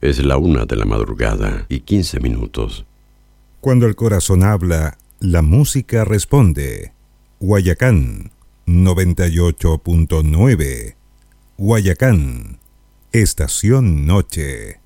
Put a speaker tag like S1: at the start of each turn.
S1: Es la 1:15 a.m.
S2: Cuando el corazón habla, la música responde. Guayacán 98.9. Guayacán, Estación Noche.